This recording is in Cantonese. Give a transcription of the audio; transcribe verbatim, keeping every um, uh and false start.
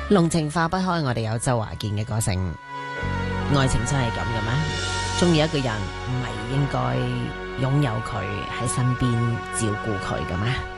濃情化不開，我哋有周華健嘅歌聲。愛情真係咁嘅咩？中意一個人唔係應該擁有佢喺身邊照顧佢嘅咩？